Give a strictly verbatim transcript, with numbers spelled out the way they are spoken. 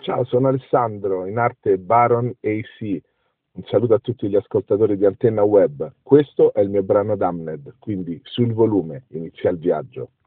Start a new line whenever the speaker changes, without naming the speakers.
Ciao, sono Alessandro, in arte Baron A C. Un saluto a tutti gli ascoltatori di Antenna Web. Questo è il mio brano Damned, quindi sul volume inizia il viaggio.